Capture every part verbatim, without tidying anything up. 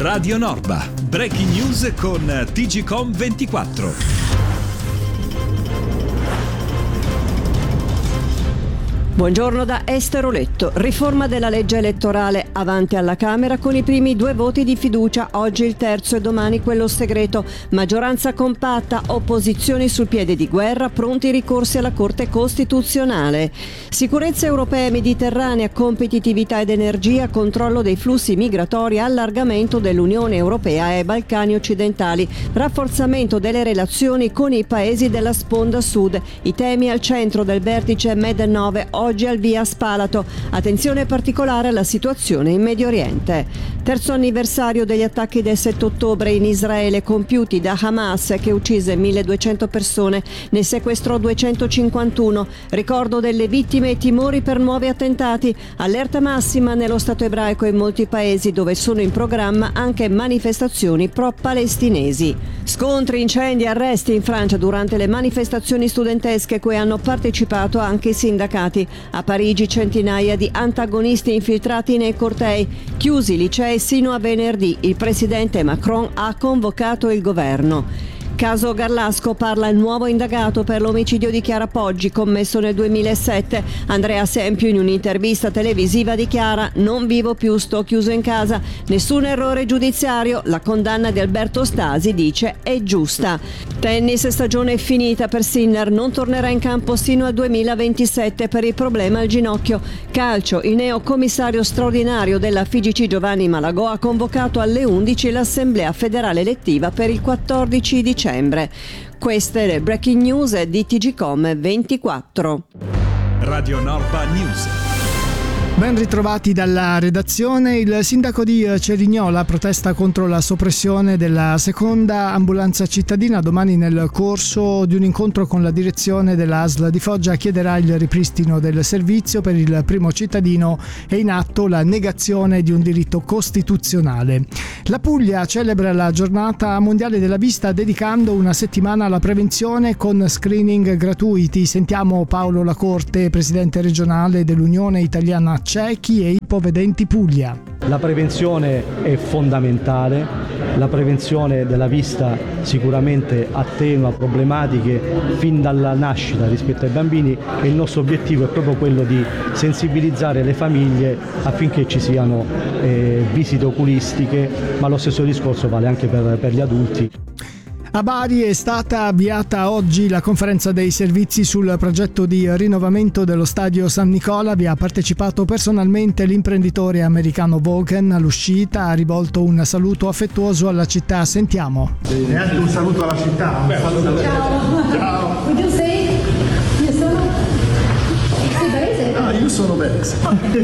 Radio Norba, breaking news con T G Com ventiquattro. Buongiorno da Esther Oletto. Riforma della legge elettorale avanti alla Camera con i primi due voti di fiducia, oggi il terzo e domani quello segreto. Maggioranza compatta, opposizioni sul piede di guerra, pronti ricorsi alla Corte Costituzionale. Sicurezza europea e mediterranea, competitività ed energia, controllo dei flussi migratori, allargamento dell'Unione Europea ai Balcani occidentali, rafforzamento delle relazioni con i paesi della sponda sud. I temi al centro del vertice Med nove, oggi al via Spalato. Attenzione particolare alla situazione in Medio Oriente. Terzo anniversario degli attacchi del sette ottobre in Israele compiuti da Hamas, che uccise milleduecento persone, ne sequestrò duecentocinquantuno. Ricordo delle vittime e timori per nuovi attentati. Allerta massima nello Stato ebraico e in molti paesi dove sono in programma anche manifestazioni pro-palestinesi. Scontri, incendi, arresti in Francia durante le manifestazioni studentesche cui hanno partecipato anche i sindacati. A Parigi centinaia di antagonisti infiltrati nei cortei, chiusi licei sino a venerdì. Il presidente Macron ha convocato il governo. Caso Garlasco, parla il nuovo indagato per l'omicidio di Chiara Poggi commesso nel duemilasette. Andrea Sempio in un'intervista televisiva dichiara: non vivo più, sto chiuso in casa, nessun errore giudiziario, la condanna di Alberto Stasi, dice, è giusta. Tennis, stagione finita per Sinner, non tornerà in campo sino al duemilaventisette per il problema al ginocchio. Calcio, il neo commissario straordinario della F I G C Giovanni Malagò ha convocato alle undici l'assemblea federale elettiva per il quattordici dicembre. Queste le breaking news di T G Com ventiquattro. Radio Norba News. Ben ritrovati dalla redazione. Il sindaco di Cerignola protesta contro la soppressione della seconda ambulanza cittadina. Domani, nel corso di un incontro con la direzione dell'A S L di Foggia, chiederà il ripristino del servizio. Per il primo cittadino è in atto la negazione di un diritto costituzionale. La Puglia celebra la giornata mondiale della vista dedicando una settimana alla prevenzione con screening gratuiti. Sentiamo Paolo Lacorte, presidente regionale dell'Unione Italiana Ciechi e Ipovedenti Puglia. La prevenzione è fondamentale, la prevenzione della vista sicuramente attenua problematiche fin dalla nascita rispetto ai bambini e il nostro obiettivo è proprio quello di sensibilizzare le famiglie affinché ci siano eh, visite oculistiche, ma lo stesso discorso vale anche per, per gli adulti. A Bari è stata avviata oggi la conferenza dei servizi sul progetto di rinnovamento dello stadio San Nicola. Vi ha partecipato personalmente l'imprenditore americano Vaughan. All'uscita ha rivolto un saluto affettuoso alla città. Sentiamo. E anche un saluto alla città. Un saluto. Ciao. Ciao. Would you say io sono? Sei barese? Ah, io sono barese.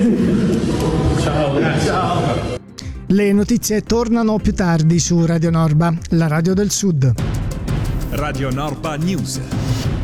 Ciao, grazie. Ciao. Le notizie tornano più tardi su Radio Norba, la radio del Sud. Radio Norba News.